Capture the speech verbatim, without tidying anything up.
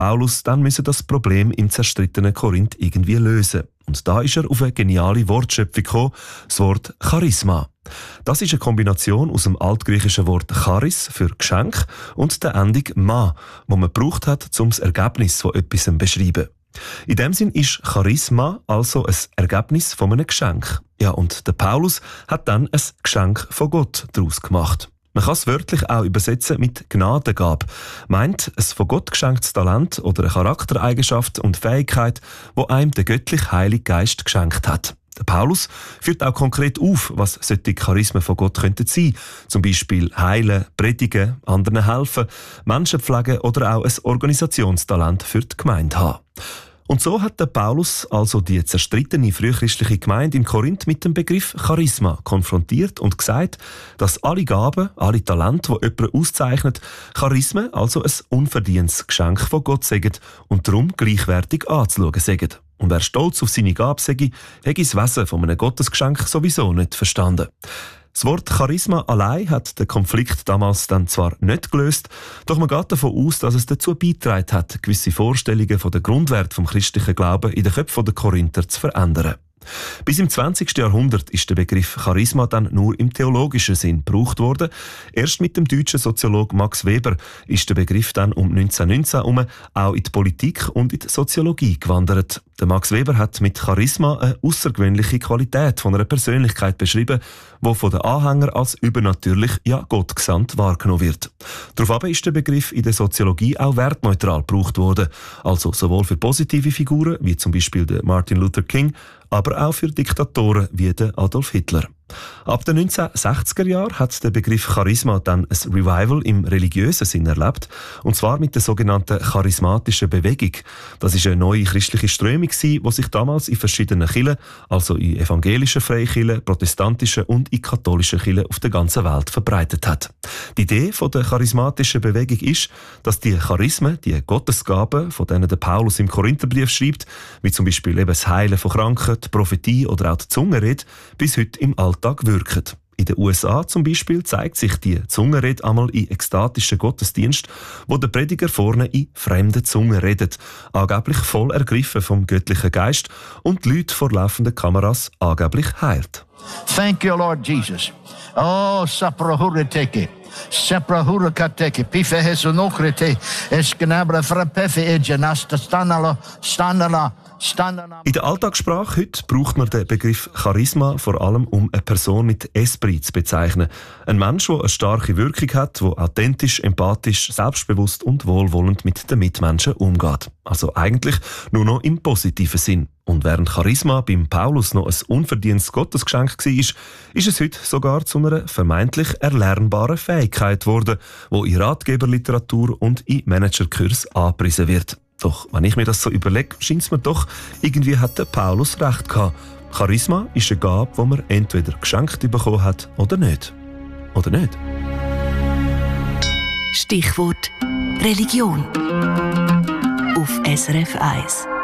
Paulus dann müssen das Problem im zerstrittenen Korinth irgendwie lösen. Und da ist er auf eine geniale Wortschöpfung gekommen, das Wort Charisma. Das ist eine Kombination aus dem altgriechischen Wort Charis für Geschenk und der Endung Ma, wo man gebraucht hat, um das Ergebnis von etwas zu beschreiben. In dem Sinn ist Charisma also ein Ergebnis von einem Geschenk. Ja, und der Paulus hat dann ein Geschenk von Gott daraus gemacht. Man kann es wörtlich auch übersetzen mit Gnadengabe. Meint ein von Gott geschenktes Talent oder eine Charaktereigenschaft und Fähigkeit, wo einem der göttliche Heilige Geist geschenkt hat. Der Paulus führt auch konkret auf, was solche Charismen von Gott könnten sein. Zum Beispiel heilen, predigen, anderen helfen, Menschen pflegen oder auch ein Organisationstalent für die Gemeinde haben. Und so hat der Paulus also die zerstrittene frühchristliche Gemeinde in Korinth mit dem Begriff Charisma konfrontiert und gesagt, dass alle Gaben, alle Talente, die jemanden auszeichnet, Charismen, also ein unverdientes Geschenk von Gott sind und darum gleichwertig anzuschauen sind. Und wer stolz auf seine Gabe sei, hätte das Wesen von einem Gottesgeschenk sowieso nicht verstanden. Das Wort Charisma allein hat den Konflikt damals dann zwar nicht gelöst, doch man geht davon aus, dass es dazu beigetragen hat, gewisse Vorstellungen von der Grundwert vom christlichen Glauben in den Köpfen der Korinther zu verändern. Bis im zwanzigsten Jahrhundert ist der Begriff Charisma dann nur im theologischen Sinn gebraucht worden. Erst mit dem deutschen Soziologen Max Weber ist der Begriff dann um neunzehnhundertneunzehn herum auch in die Politik und in die Soziologie gewandert. Der Max Weber hat mit Charisma eine außergewöhnliche Qualität von einer Persönlichkeit beschrieben, die von den Anhängern als übernatürlich, ja gottgesandt wahrgenommen wird. Daraufhin ist der Begriff in der Soziologie auch wertneutral gebraucht worden, also sowohl für positive Figuren, wie zum Beispiel der Martin Luther King, aber auch für Diktatoren wie der Adolf Hitler. Ab den neunzehnhundertsechziger Jahren hat der Begriff Charisma dann ein Revival im religiösen Sinn erlebt, und zwar mit der sogenannten charismatischen Bewegung. Das ist eine neue christliche Strömung, die sich damals in verschiedenen Kirchen, also in evangelischen Freikirchen, protestantischen und in katholischen Kirchen auf der ganzen Welt verbreitet hat. Die Idee von der charismatischen Bewegung ist, dass die Charismen, die Gottesgaben, von denen der Paulus im Korintherbrief schreibt, wie zum Beispiel eben das Heilen von Kranken, die Prophetie oder auch die Zungenrede, bis heute im Alltag wirken. In den U S A zum Beispiel zeigt sich die Zungenrede einmal in ekstatischen Gottesdiensten, wo der Prediger vorne in fremden Zungen redet, angeblich voll ergriffen vom göttlichen Geist und die Leute vor laufenden Kameras angeblich heilt. Thank you, Lord Jesus. Oh, saprahureteke. Saprahurekateke. Pife hesunokrete. Esgnabra frapefe ejanasta stanala stanala. In der Alltagssprache heute braucht man den Begriff Charisma vor allem, um eine Person mit Esprit zu bezeichnen. Ein Mensch, der eine starke Wirkung hat, der authentisch, empathisch, selbstbewusst und wohlwollend mit den Mitmenschen umgeht. Also eigentlich nur noch im positiven Sinn. Und während Charisma beim Paulus noch ein unverdientes Gottesgeschenk war, ist es heute sogar zu einer vermeintlich erlernbaren Fähigkeit geworden, die in Ratgeberliteratur und in Managerkursen angepriesen wird. Doch wenn ich mir das so überlege, scheint es mir doch, irgendwie hat der Paulus recht gehabt. Charisma ist eine Gabe, die man entweder geschenkt bekommen hat oder nicht. Oder nicht? Stichwort Religion auf S R F eins.